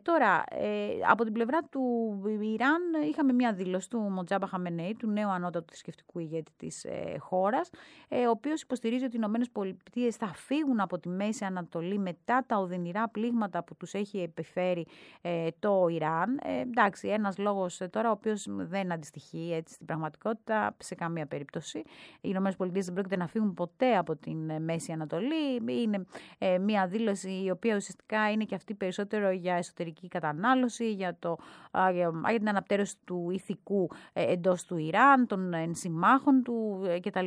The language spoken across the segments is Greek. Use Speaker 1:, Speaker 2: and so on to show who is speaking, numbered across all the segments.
Speaker 1: Τώρα, από την πλευρά του Ιράν είχαμε μια δήλωση του Μοτζάμπα Χαμενεή, του νέου ανώτατου θρησκευτικού ηγέτη της χώρας, ο οποίος υποστηρίζει ότι οι ΗΠΑ θα φύγουν από τη Μέση Ανατολή μετά τα οδυνηρά πλήγματα που τους έχει επιφέρει το Ιράν. Εντάξει, ένας λόγος τώρα ο οποίος δεν αντιστοιχεί έτσι στην πραγματικότητα σε καμία περίπτωση. Οι ΗΠΑ δεν πρόκειται να φύγουν ποτέ από την Μέση Ανατολή. Είναι μια δήλωση η οποία ουσιαστικά είναι και αυτή περισσότερο για εσωτερική κατανάλωση, για την αναπτέρωση του ηθικού εντός του Ιράν, των συμμάχων του κτλ.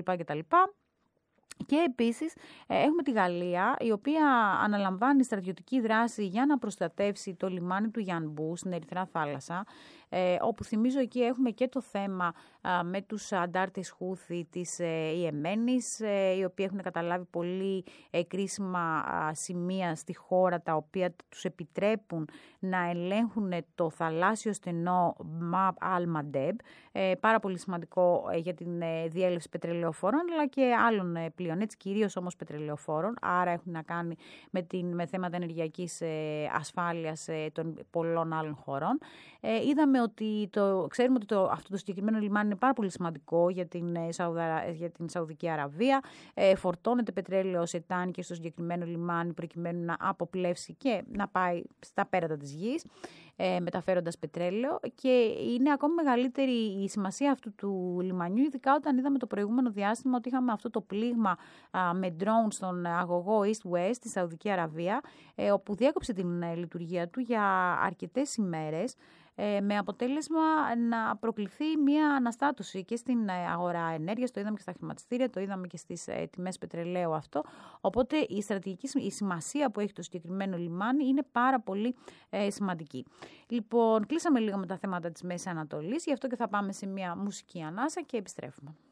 Speaker 1: Και επίσης έχουμε τη Γαλλία, η οποία αναλαμβάνει στρατιωτική δράση για να προστατεύσει το λιμάνι του Γιανμπού στην Ερυθρά θάλασσα, όπου θυμίζω εκεί έχουμε και το θέμα με τους αντάρτες Χούθη της Ιεμένης, οι οποίοι έχουν καταλάβει πολύ κρίσιμα σημεία στη χώρα, τα οποία τους επιτρέπουν να ελέγχουν το θαλάσσιο στενό Μαμπ Αλ-Μαντέμπ, πάρα πολύ σημαντικό για την διέλευση πετρελαιοφόρων, αλλά και άλλων πλοίων, έτσι, κυρίως όμως πετρελαιοφόρων, άρα έχουν να κάνει με θέματα ενεργειακής ασφάλειας των πολλών άλλων χωρών. Είδαμε ότι ξέρουμε ότι αυτό το συγκεκριμένο λιμάνι είναι πάρα πολύ σημαντικό για την Σαουδική Αραβία. Φορτώνεται πετρέλαιο σε τάνκερ στο συγκεκριμένο λιμάνι προκειμένου να αποπλεύσει και να πάει στα πέρατα της γης, μεταφέροντας πετρέλαιο, και είναι ακόμη μεγαλύτερη η σημασία αυτού του λιμανιού, ειδικά όταν είδαμε το προηγούμενο διάστημα ότι είχαμε αυτό το πλήγμα με drone στον αγωγό East-West στη Σαουδική Αραβία, όπου διέκοψε την λειτουργία του για αρκετές ημέρες, με αποτέλεσμα να προκληθεί μια αναστάτωση και στην αγορά ενέργειας, το είδαμε και στα χρηματιστήρια, το είδαμε και στις τιμές πετρελαίου αυτό. Οπότε η σημασία που έχει το συγκεκριμένο λιμάνι είναι πάρα πολύ σημαντική. Λοιπόν, κλείσαμε λίγο με τα θέματα της Μέσης Ανατολής, γι' αυτό και θα πάμε σε μια μουσική ανάσα και επιστρέφουμε.